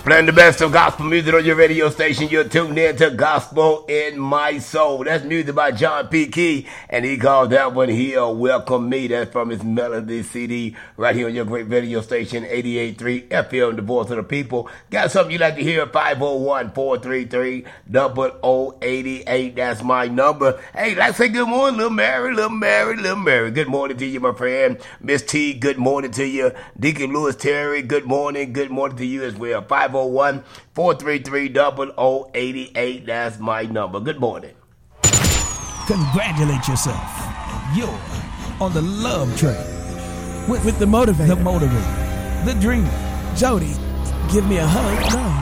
Playing the best of gospel music on your radio station. You're tuned in to Gospel in My Soul. That's music by John P. Key, and he called that one He'll Welcome Me. That's from his Melody CD right here on your great radio station, 88.3 FM, the voice of the people. Got something you'd like to hear? 501-433-0088. That's my number. Hey, let's say good morning, little Mary. Good morning to you, my friend. Miss T, good morning to you. Deacon Lewis Terry, good morning. Good morning to you as well. 501-433-0088. That's my number. Good morning. Congratulate yourself. You're on the love train with the motivator, the dreamer, Jody. Give me a hug. No.